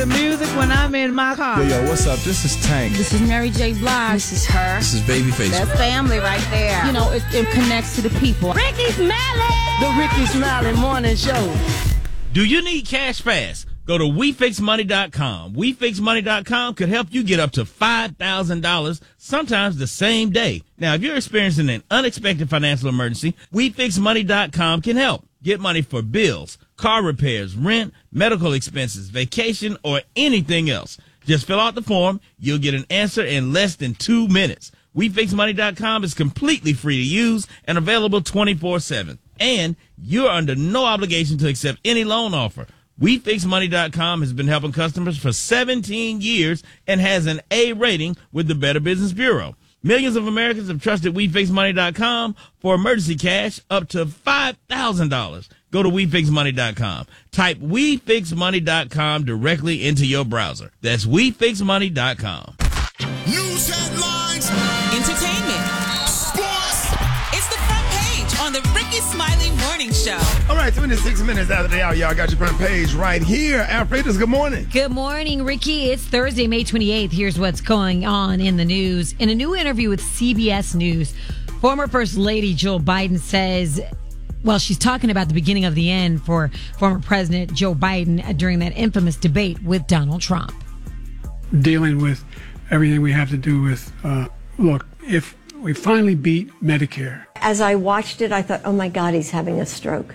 the music when I'm in my car. Yo, what's up? This is Tank. This is Mary J. Blige. This is her. This is Babyface. That's family right there. You know, it connects to the people. Ricky Smiley. The Ricky Smiley Morning Show. Do you need cash fast? Go to WeFixMoney.com. WeFixMoney.com could help you get up to $5,000, sometimes the same day. Now, if you're experiencing an unexpected financial emergency, WeFixMoney.com can help. Get money for bills, car repairs, rent, medical expenses, vacation, or anything else. Just fill out the form. You'll get an answer in less than 2 minutes. WeFixMoney.com is completely free to use and available 24/7. And you're under no obligation to accept any loan offer. WeFixMoney.com has been helping customers for 17 years and has an A rating with the Better Business Bureau. Millions of Americans have trusted WeFixMoney.com for emergency cash up to $5,000. Go to WeFixMoney.com. Type WeFixMoney.com directly into your browser. That's WeFixMoney.com. News headlines. Entertainment. Sports. It's the front page on the Ricky Smiley Morning Show. All right, 26 minutes after the hour, y'all got your front page right here. Alfreda's, good morning. Good morning, Ricky. It's Thursday, May 28th. Here's what's going on in the news. In a new interview with CBS News, former First Lady Jill Biden says, well, she's talking about the beginning of the end for former President Joe Biden during that infamous debate with Donald Trump. Dealing with everything we have to do with, look, if we finally beat Medicare. As I watched it, I thought, oh my God, he's having a stroke.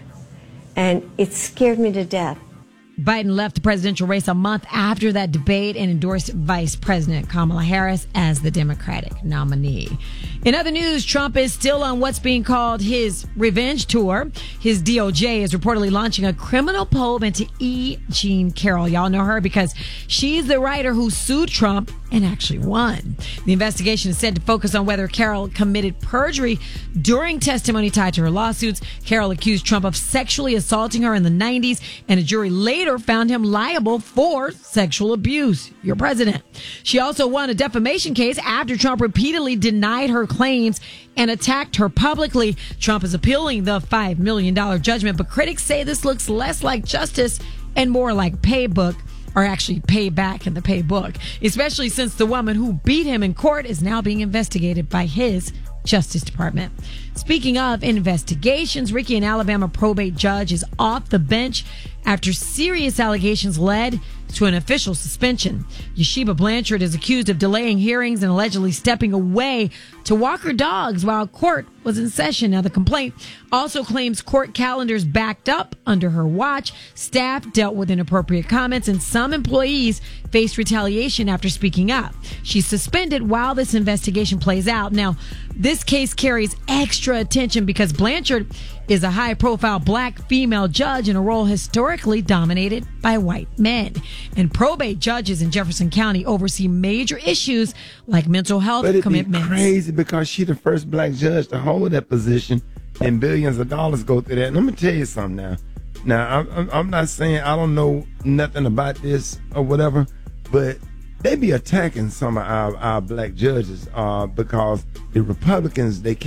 And it scared me to death. Biden left the presidential race a month after that debate and endorsed Vice President Kamala Harris as the Democratic nominee. In other news, Trump is still on what's being called his revenge tour. His DOJ is reportedly launching a criminal probe into E. Jean Carroll. Y'all know her because she's the writer who sued Trump and actually won. The investigation is said to focus on whether Carroll committed perjury during testimony tied to her lawsuits. Carroll accused Trump of sexually assaulting her in the 90s, and a jury later found him liable for sexual abuse. Your president. She also won a defamation case after Trump repeatedly denied her claims and attacked her publicly. Trump is appealing the $5 million judgment, but critics say this looks less like justice and more like paybook, or actually payback in the paybook, especially since the woman who beat him in court is now being investigated by his Justice Department. Speaking of investigations, Ricky, an Alabama probate judge, is off the bench after serious allegations led to an official suspension. Yeshiba Blanchard is accused of delaying hearings and allegedly stepping away to walk her dogs while court was in session. Now, the complaint also claims court calendars backed up under her watch, staff dealt with inappropriate comments, and some employees faced retaliation after speaking up. She's suspended while this investigation plays out. Now, this case carries extra attention because Blanchard is a high-profile black female judge in a role historically dominated by white men. And probate judges in Jefferson County oversee major issues like mental health commitments. But it'd be crazy because she's the first black judge to hold that position, and billions of dollars go through that. And let me tell you something now. Now, I'm not saying I don't know nothing about this or whatever, but they be attacking some of our black judges because the Republicans, they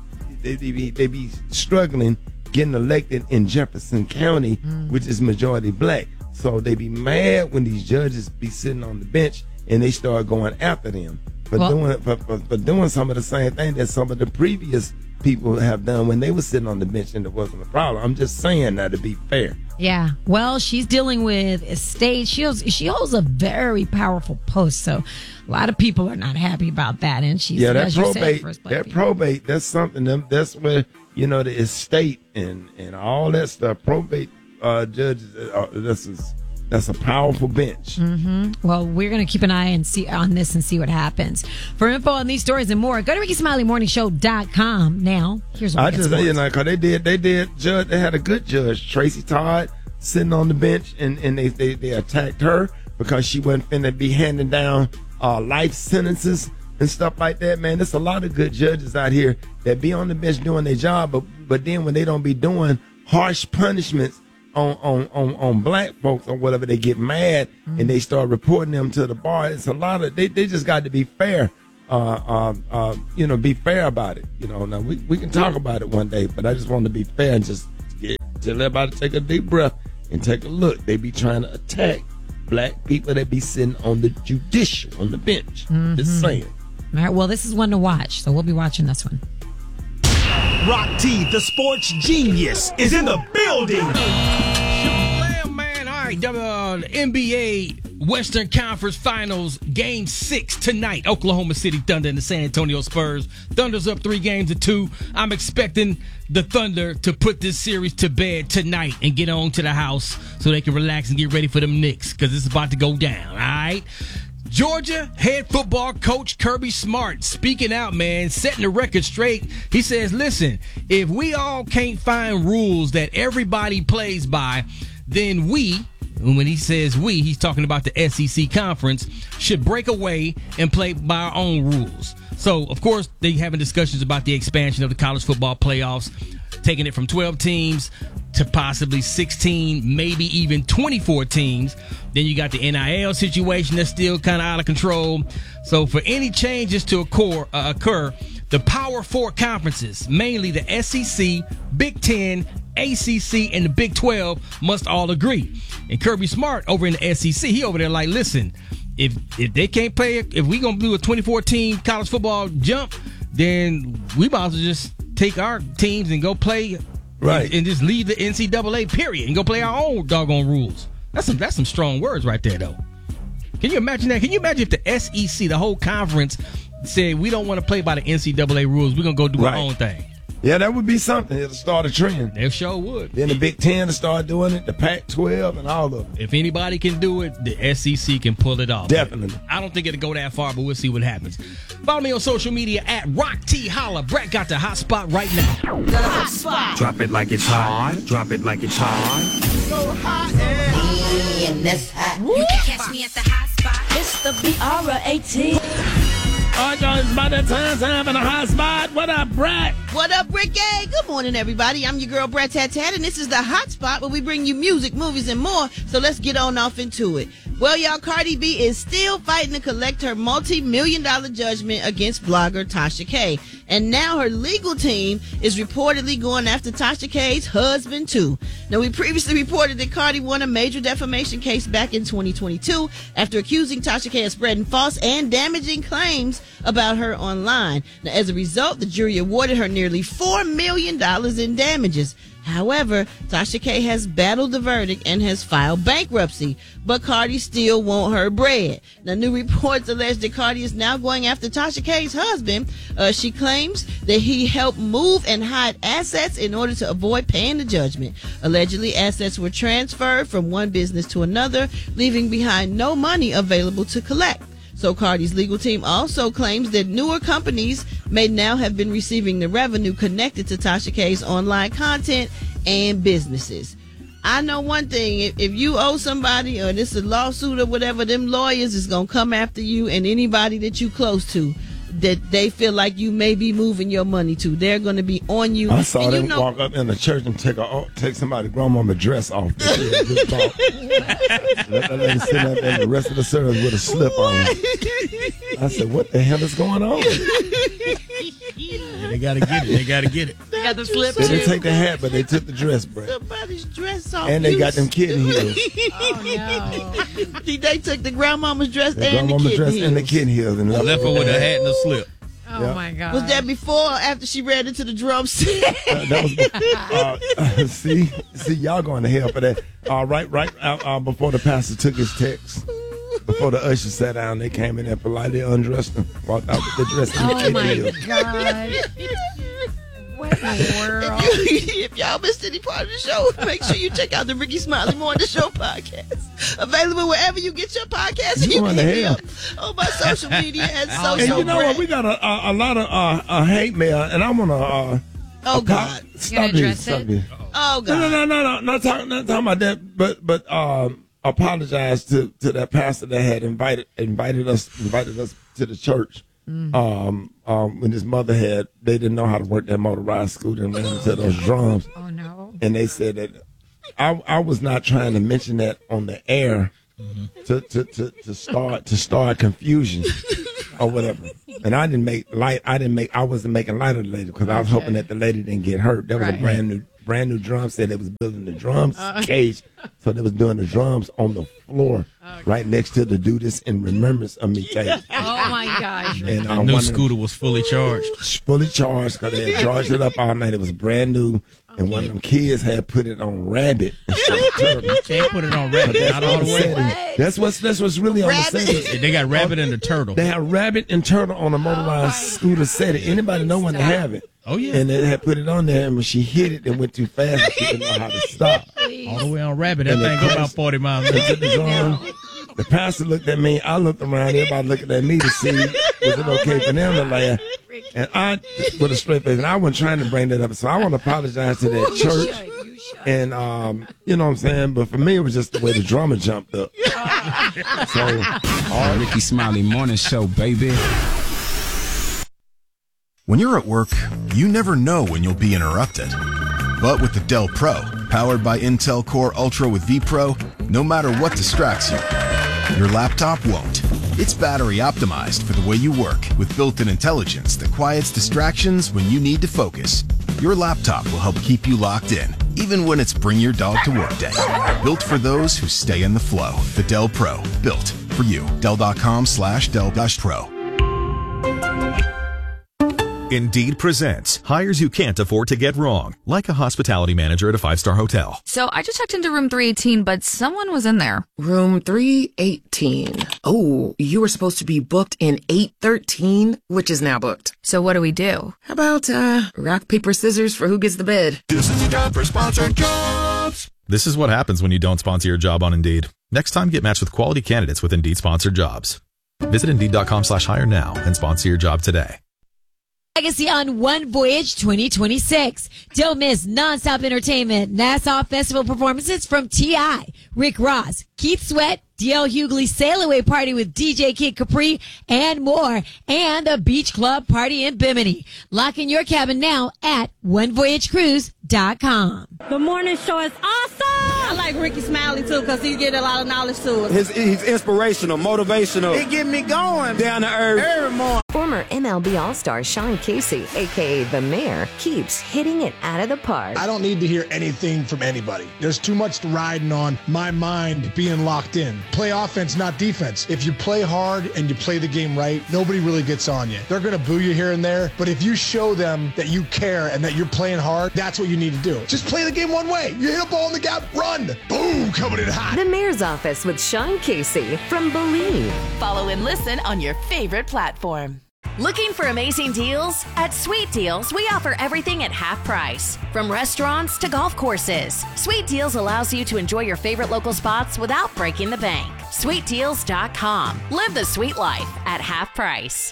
be struggling getting elected in Jefferson County, which is majority black. So they be mad when these judges be sitting on the bench and they start going after them for doing some of the same thing that some of the previous people have done when they were sitting on the bench and it wasn't a problem. I'm just saying that to be fair. Yeah, well, she's dealing with estate. She holds a very powerful post, so a lot of people are not happy about that. And she's probate. That's something. That's where the estate and all that stuff. Probate judges. That's a powerful bench. Mm-hmm. Well, we're going to keep an eye and see what happens. For info on these stories and more, go to RickySmileyMorningShow.com. Now, here's what I just because they had a good judge, Tracy Todd, sitting on the bench, and they attacked her because she wasn't finna be handing down life sentences and stuff like that. Man, there's a lot of good judges out here that be on the bench doing their job, but then when they don't be doing harsh punishments on black folks or whatever, they get mad and they start reporting them to the bar. It's a lot of they just got to be fair, be fair about it. Now we can talk about it one day, but I just want to be fair and just tell everybody to take a deep breath and take a look. They be trying to attack black people that be sitting on the bench. Just saying. All right, well, this is one to watch, so we'll be watching this one. Rock T, the sports genius, is in the building. Man, all right, the NBA Western Conference Finals, Game 6 tonight. Oklahoma City Thunder and the San Antonio Spurs. Thunder's up 3-2. I'm expecting the Thunder to put this series to bed tonight and get on to the house so they can relax and get ready for them Knicks, because it's about to go down, all right? Georgia head football coach Kirby Smart speaking out, man, setting the record straight. He says, listen, if we all can't find rules that everybody plays by, then we, and when he says we, he's talking about the SEC conference, should break away and play by our own rules. So, of course, they're having discussions about the expansion of the college football playoffs, taking it from 12 teams to possibly 16, maybe even 24 teams. Then you got the NIL situation that's still kind of out of control. So for any changes to occur, the Power Four conferences, mainly the SEC, Big Ten, ACC, and the Big 12, must all agree. And Kirby Smart over in the SEC, he over there like, listen, if they can't play, if we gonna do a 24-team college football jump, then we might as well just take our teams and go play, right, and just leave the NCAA period and go play our own doggone rules. That's some strong words right there, though. Can you imagine that? Can you imagine if the SEC, the whole conference, said we don't want to play by the NCAA rules, we're gonna go do our own thing? Yeah, that would be something. It'll start a trend. They sure would. Then the Big Ten will start doing it, the Pac-12 and all of them. If anybody can do it, the SEC can pull it off. Definitely. I don't think it'll go that far, but we'll see what happens. Follow me on social media at Rock T Holla. Brett got the hot spot right now. The hot spot. Drop it like it's hot. Drop it like it's hot. So hot and that's hot. You can catch me at the hot spot. It's the BR18. All right, y'all, it's about that time for the hot spot. What up, Brett? What up, Ricky? Good morning, everybody. I'm your girl, Brett Tat, and this is the Hot Spot where we bring you music, movies, and more. So let's get on off into it. Well, y'all, Cardi B is still fighting to collect her multi-million-dollar judgment against blogger Tasha K. And now her legal team is reportedly going after Tasha K's husband, too. Now, we previously reported that Cardi won a major defamation case back in 2022 after accusing Tasha K of spreading false and damaging claims about her online. Now, as a result, the jury awarded her nearly $4 million in damages. However, Tasha K has battled the verdict and has filed bankruptcy, but Cardi still wants her bread. Now, new reports allege that Cardi is now going after Tasha K's husband. She claims that he helped move and hide assets in order to avoid paying the judgment. Allegedly, assets were transferred from one business to another, leaving behind no money available to collect. So Cardi's legal team also claims that newer companies may now have been receiving the revenue connected to Tasha K's online content and businesses. I know one thing, if you owe somebody or this is a lawsuit or whatever, them lawyers is going to come after you and anybody that you close to that they feel like you may be moving your money to. They're going to be on you. I saw them walk up in the church and take somebody's grandmama's dress off. Let them sit up there the rest of the service with a slip on. I said, what the hell is going on? Yeah, they got to get it. They got to get it. They got the slip. They didn't take the hat, but they took the dress, Brett. Somebody's dress off. And they got them kitten heels. Oh, no. They took the grandmama's dress and the grandmama's dress and the kitten heels. And left her with a hat and a slip. Oh, my God. Was that before or after she ran into the drum set? That was see, y'all going to hell for that. Right before the pastor took his text. Before the usher sat down, they came in there politely undressed and walked out with the dress and the kitten heels. God. What in the world? If y'all missed any part of the show, make sure you check out the Ricky Smiley Morning Show podcast. Available wherever you get your podcast. You going to hell. On my social media at social. And you know what? We got a lot of hate mail, and I want to. Oh God! Stop this! Oh God! No! Not talking about that. But apologize to that pastor that had invited us to the church. When his mother they didn't know how to work that motorized scooter and ran into those drums. Oh no! And they said that I was not trying to mention that on the air to start confusion or whatever. And I wasn't making light of the lady because I was hoping that the lady didn't get hurt. That was a brand new brand new drum set. They was building the drums cage, so they was doing the drums on the floor right next to the Do This in Remembrance of Me tape. Oh my gosh! And The new scooter was fully charged. Fully charged because they had charged it up all night. It was brand new. And one of them kids had put it on Rabbit. You can't put it on Rabbit, not all the way. That's what's really on the set. They got Rabbit and the Turtle. They have Rabbit and Turtle on a motorized scooter set. Anybody know when to have it? Oh, yeah. And they had put it on there, and when she hit it, it went too fast, and she didn't know how to stop. All the way on Rabbit. That thing go about 40 miles an hour. The pastor looked at me. I looked around. Everybody looking at me to see was it okay for them to laugh. And I, with a straight face, and I wasn't trying to bring that up. So I want to apologize to that church. And, you know what I'm saying? But for me, it was just the way the drummer jumped up. So, Ricky Smiley Morning Show, baby. When you're at work, you never know when you'll be interrupted. But with the Dell Pro, powered by Intel Core Ultra with vPro, no matter what distracts you, your laptop won't. It's battery optimized for the way you work with built-in intelligence that quiets distractions when you need to focus. Your laptop will help keep you locked in, even when it's bring your dog to work day. Built for those who stay in the flow. The Dell Pro, built for you. Dell.com/Dell-Pro. Indeed presents hires you can't afford to get wrong, like a hospitality manager at a 5-star hotel. So I just checked into room 318, but someone was in there. Room 318. Oh, you were supposed to be booked in 813, which is now booked. So what do we do? How about rock, paper, scissors for who gets the bid? This is your job for sponsored jobs. This is what happens when you don't sponsor your job on Indeed. Next time, get matched with quality candidates with Indeed sponsored jobs. Visit Indeed.com/hire now and sponsor your job today. Legacy on One Voyage 2026. Don't miss nonstop entertainment, Nassau Festival performances from T.I., Rick Ross, Keith Sweat, D.L. Hughley Sail Away Party with DJ Kid Capri, and more, and a beach club party in Bimini. Lock in your cabin now at onevoyagecruise.com. The morning show is awesome. I like Ricky Smiley, too, because he get a lot of knowledge to us. He's inspirational, motivational. He get me going. Down to earth. Every morning. Former MLB All-Star Sean Casey, a.k.a. The Mayor, keeps hitting it out of the park. I don't need to hear anything from anybody. There's too much riding on my mind being locked in. Play offense, not defense. If you play hard and you play the game right, nobody really gets on you. They're going to boo you here and there, but if you show them that you care and that you're playing hard, that's what you need to do. Just play the game one way. You hit a ball in the gap, run. Boom, coming in hot. The Mayor's Office with Sean Casey from Believe. Follow and listen on your favorite platform. Looking for amazing deals? At Sweet Deals, we offer everything at half price. From restaurants to golf courses, Sweet Deals allows you to enjoy your favorite local spots without breaking the bank. SweetDeals.com. Live the sweet life at half price.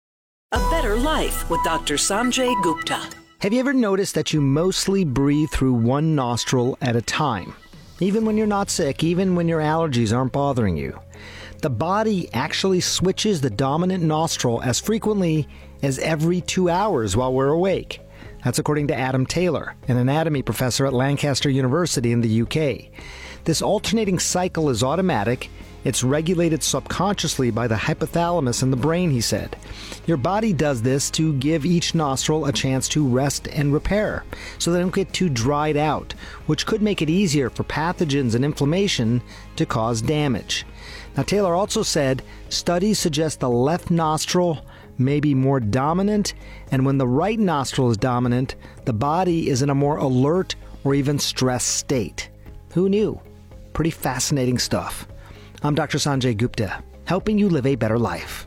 A Better Life with Dr. Sanjay Gupta. Have you ever noticed that you mostly breathe through one nostril at a time? Even when you're not sick, even when your allergies aren't bothering you. The body actually switches the dominant nostril as frequently as every 2 hours while we're awake. That's according to Adam Taylor, an anatomy professor at Lancaster University in the UK. This alternating cycle is automatic. It's regulated subconsciously by the hypothalamus in the brain, he said. Your body does this to give each nostril a chance to rest and repair, so they don't get too dried out, which could make it easier for pathogens and inflammation to cause damage. Now, Taylor also said studies suggest the left nostril may be more dominant, and when the right nostril is dominant, the body is in a more alert or even stressed state. Who knew? Pretty fascinating stuff. I'm Dr. Sanjay Gupta, helping you live a better life.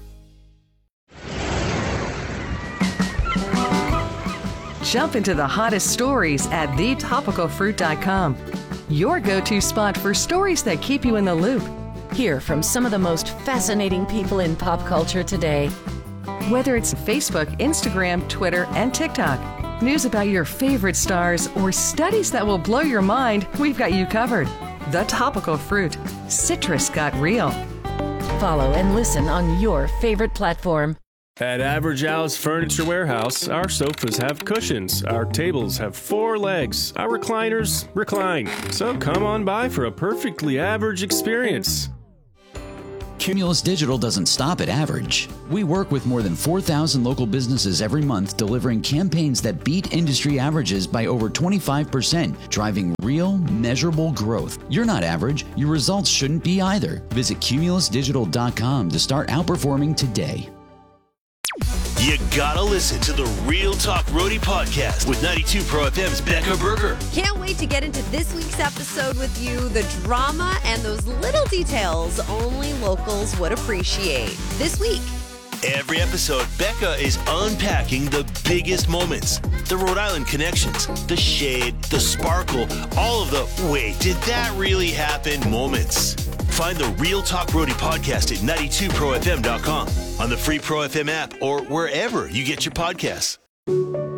Jump into the hottest stories at thetopicalfruit.com. Your go-to spot for stories that keep you in the loop. Hear from some of the most fascinating people in pop culture today. Whether it's Facebook, Instagram, Twitter, and TikTok, news about your favorite stars, or studies that will blow your mind, we've got you covered. The Topical Fruit. Citrus got real. Follow and listen on your favorite platform. At Average Al's Furniture Warehouse, our sofas have cushions, our tables have 4 legs, our recliners recline. So come on by for a perfectly average experience. Cumulus Digital doesn't stop at average. We work with more than 4,000 local businesses every month, delivering campaigns that beat industry averages by over 25%, driving real, measurable growth. You're not average. Your results shouldn't be either. Visit cumulusdigital.com to start outperforming today. You gotta listen to the Real Talk Roadie podcast with 92 Pro FM's Becca Berger. Can't wait to get into this week's episode with you. The drama and those little details only locals would appreciate. This week. Every episode, Becca is unpacking the biggest moments. The Rhode Island connections, the shade, the sparkle, all of the wait, did that really happen moments. Find the Real Talk Roadie podcast at 92profm.com, on the free Pro FM app, or wherever you get your podcasts.